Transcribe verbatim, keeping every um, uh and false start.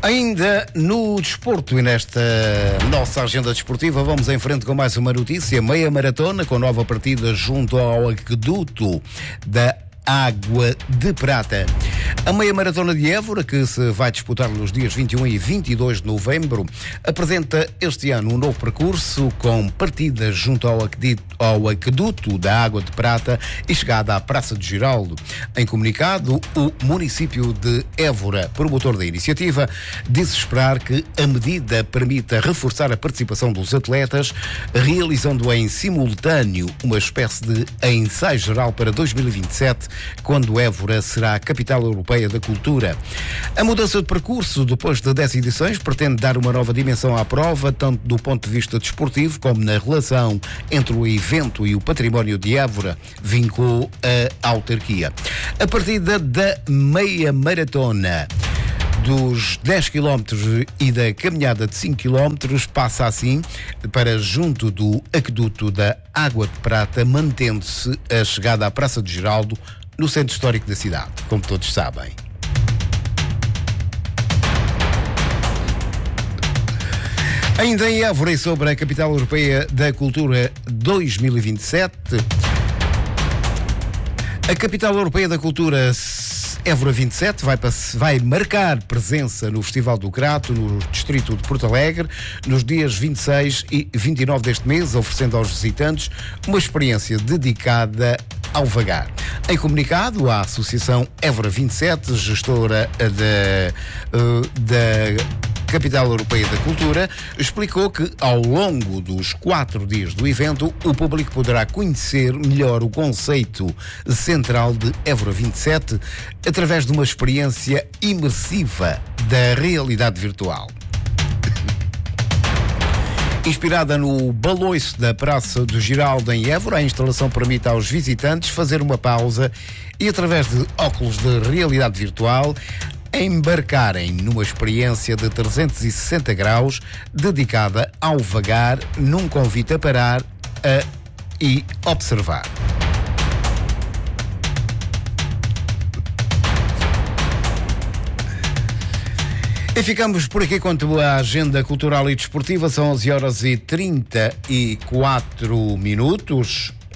Ainda no desporto e nesta nossa agenda desportiva, vamos em frente com mais uma notícia. Meia maratona com nova partida junto ao aqueduto da Água de Prata. A meia maratona de Évora, que se vai disputar nos dias vinte e um e vinte e dois de novembro, apresenta este ano um novo percurso com partidas junto ao aqueduto, ao aqueduto da Água de Prata e chegada à Praça de Giraldo. Em comunicado, o município de Évora, promotor da iniciativa, disse esperar que a medida permita reforçar a participação dos atletas, realizando em simultâneo uma espécie de ensaio geral para dois mil e vinte e sete, quando Évora será a capital europeia da cultura. A mudança de percurso, depois de dez edições, pretende dar uma nova dimensão à prova, tanto do ponto de vista desportivo como na relação entre o evento e o património de Évora, vincou a autarquia. A partida da meia maratona dos dez quilómetros e da caminhada de cinco quilómetros passa assim para junto do aqueduto da Água de Prata, mantendo-se a chegada à Praça de Giraldo, no centro histórico da cidade, como todos sabem. Ainda em Évora e sobre a Capital Europeia da Cultura dois mil e vinte e sete, a Capital Europeia da Cultura Évora vinte e sete vai, vai marcar presença no Festival do Crato, no distrito de Porto Alegre, nos dias vinte e seis e vinte e nove deste mês, oferecendo aos visitantes uma experiência dedicada ao vagar. Em comunicado, a Associação Évora vinte e sete, gestora da, da Capital Europeia da Cultura, explicou que ao longo dos quatro dias do evento o público poderá conhecer melhor o conceito central de Évora vinte e sete através de uma experiência imersiva da realidade virtual. Inspirada no baloiço da Praça do Giraldo em Évora, a instalação permite aos visitantes fazer uma pausa e, através de óculos de realidade virtual, embarcarem numa experiência de trezentos e sessenta graus dedicada ao vagar, num convite a parar a, e observar. E ficamos por aqui quanto à agenda cultural e desportiva. São onze horas e trinta e quatro minutos.